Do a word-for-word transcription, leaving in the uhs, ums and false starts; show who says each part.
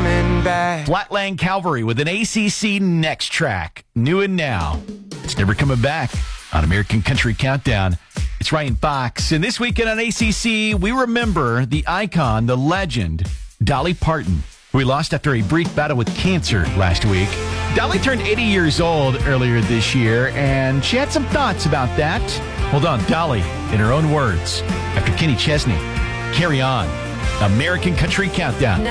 Speaker 1: coming back.
Speaker 2: Flatland Calvary with an A C C Next Track. New and now. It's never coming back on American Country Countdown. It's Ryan Fox. And this weekend on A C C, we remember the icon, the legend, Dolly Parton, who we lost after a brief battle with cancer last week. Dolly turned eighty years old earlier this year, and she had some thoughts about that. Hold on, Dolly, in her own words, after Kenny Chesney. Carry on. American Country Countdown.